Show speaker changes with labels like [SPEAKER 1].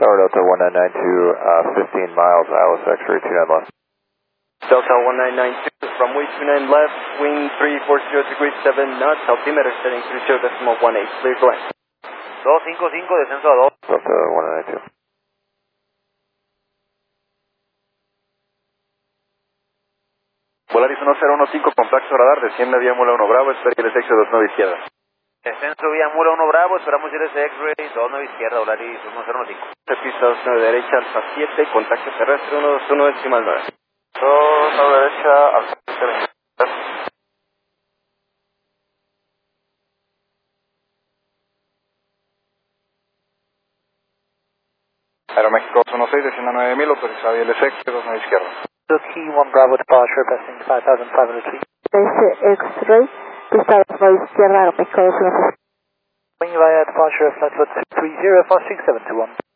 [SPEAKER 1] Tower Delta 1992, 15 miles, Alice X-ray 29 left.
[SPEAKER 2] Delta 1992, from way 29 left, wing 340 degrees 7 knots, altimeter setting 30.18, clear to land.
[SPEAKER 3] 255, descenso a 2.
[SPEAKER 1] Delta 1992.
[SPEAKER 4] Volaris 1015 con Flaxo radar, desciende vía Mula 1 Bravo, espera el X-ray 29 izquierda.
[SPEAKER 3] Descenso vía Mula 1 Bravo, esperamos ir ese X-ray 29 izquierda, Volaris 1015.
[SPEAKER 2] Pista 29 derecha, alfa 7, contacto terrestre 121 decimal 9.
[SPEAKER 4] 2 derecha, alfa 7. Aeroméxico 16, desciende 9000, autorizada vía LSX 29 izquierda.
[SPEAKER 5] Key 1 Bravo departure, passing 5500 feet.
[SPEAKER 6] X-ray, pista 29 izquierda, Aeroméxico 216.
[SPEAKER 5] Wing via departure, flight 30, 46721.